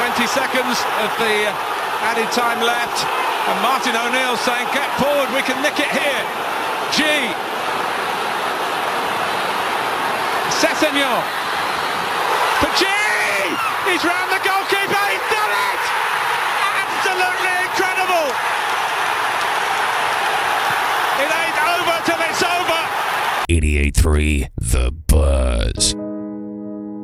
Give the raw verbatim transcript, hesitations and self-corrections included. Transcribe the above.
twenty seconds of the added time left, and Martin O'Neill saying, get forward, we can nick it here. G. Sessegnon. For G! He's round the goalkeeper, he's done it! Absolutely incredible! It ain't over till it's over! eighty-eight three The